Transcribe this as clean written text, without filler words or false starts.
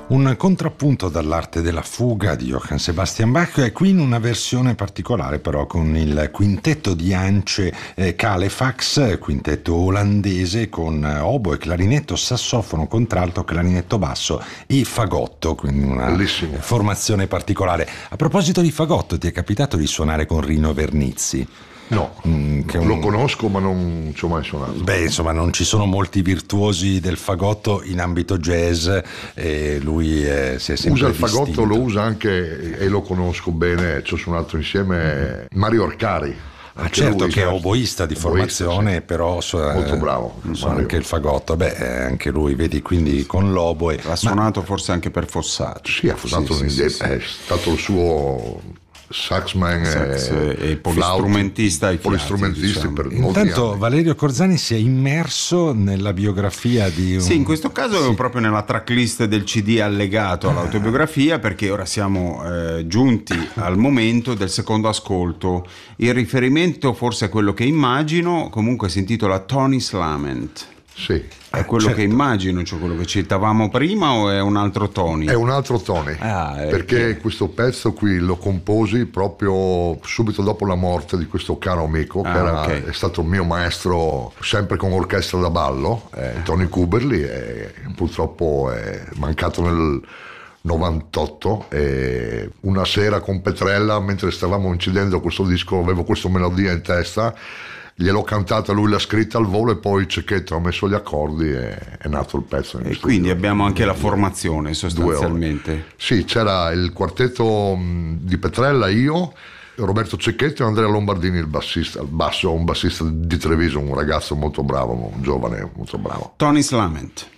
Un contrappunto dall'arte della fuga di Johann Sebastian Bach è qui in una versione particolare però con il quintetto di ance Calefax, quintetto olandese con oboe, clarinetto, sassofono, contralto, clarinetto basso e fagotto, quindi una Bellissimo. formazione particolare. A proposito di fagotto, ti è capitato di suonare con Rino Vernizzi? No, lo conosco ma non ci ho mai suonato. Beh, insomma, non ci sono molti virtuosi del fagotto in ambito jazz e lui si è sempre usa il fagotto, distinto. lo usa anche e lo conosco bene, ci ho suonato insieme Mario Arcari. Ah, certo, lui, che è oboista di formazione, sì. Però molto bravo. Suona anche il fagotto, anche lui, vedi, quindi con l'oboe. Ha suonato forse anche per Fossati. Sì, ha suonato è stato il suo saxman e polistrumentista ai fiati, diciamo. Per intanto Valerio Corzani si è immerso nella biografia di un... Sì, in questo caso proprio nella tracklist del CD allegato all'autobiografia, perché ora siamo giunti al momento del secondo ascolto. Il riferimento forse è quello che immagino, comunque si intitola Tony's Lament. Sì. È quello che immagino, cioè quello che citavamo prima, o è un altro Tony? È un altro Tony, perché questo pezzo qui lo composi proprio subito dopo la morte di questo caro amico che è stato il mio maestro sempre con orchestra da ballo, Tony Kuberli, e purtroppo è mancato nel 98 e una sera con Petrella, mentre stavamo incidendo questo disco, avevo questa melodia in testa, gliel'ho cantata, lui l'ha scritta al volo e poi Cecchetto ha messo gli accordi e è nato il pezzo. E quindi abbiamo anche la formazione sostanzialmente. Sì, c'era il quartetto di Petrella, io, Roberto Cecchetto e Andrea Lombardini, il bassista, al basso, un bassista di Treviso, un ragazzo molto bravo, un giovane molto bravo. Tony's Lament.